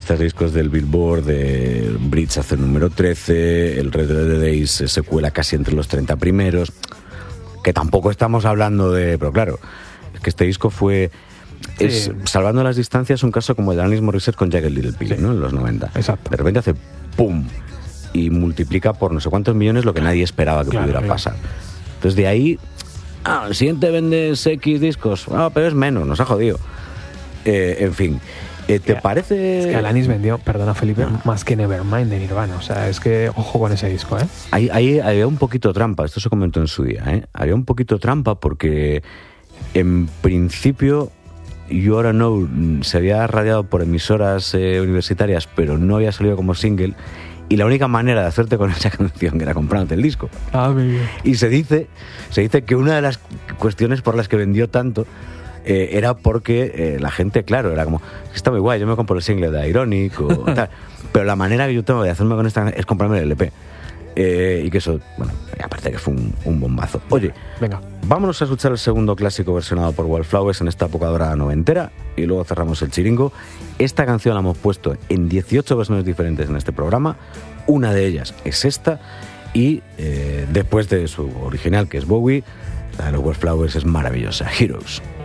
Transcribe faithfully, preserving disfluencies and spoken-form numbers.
listas de discos del Billboard, de Bridge hace el número trece, el Red Dead Days se cuela casi entre los treinta primeros, que tampoco estamos hablando de... Pero claro, es que este disco fue... Sí. Es, salvando las distancias, un caso como el de Alanis Morissette con Jagged Little Pill, sí. ¿no? En los noventa. Exacto. De repente hace ¡pum! Y multiplica por no sé cuántos millones lo que nadie esperaba que claro, pudiera claro. pasar. Entonces de ahí, ah, el siguiente vendes X discos, ah, pero es menos, nos ha jodido. Eh, en fin, eh, ¿te yeah. parece...? Es que Alanis vendió, perdona Felipe, no. más que Nevermind de Nirvana. O sea, es que ojo con ese disco, ¿eh? Ahí, ahí había un poquito trampa, esto se comentó en su día, ¿eh? Había un poquito trampa porque en principio... You Oughta Know se había radiado por emisoras eh, universitarias, pero no había salido como single, y la única manera de hacerte con esa canción era comprándote el disco. Ah, muy bien. Y se dice, se dice que una de las cuestiones por las que vendió tanto eh, era porque eh, la gente, claro, era como, está muy guay, yo me compro el single de Ironic o tal, pero la manera que yo tengo de hacerme con esta es comprarme el L P. Eh, y que eso, bueno, aparte que fue un, un bombazo. Oye, venga, vámonos a escuchar el segundo clásico versionado por Wildflowers en esta época dorada noventera y luego cerramos el chiringo. Esta canción la hemos puesto en dieciocho versiones diferentes en este programa. Una de ellas es esta y eh, después de su original, que es Bowie, la de los Wildflowers es maravillosa, Heroes.